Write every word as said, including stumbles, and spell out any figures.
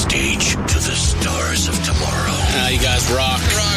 stage to the stars of tomorrow. Uh, you guys rock. Rock.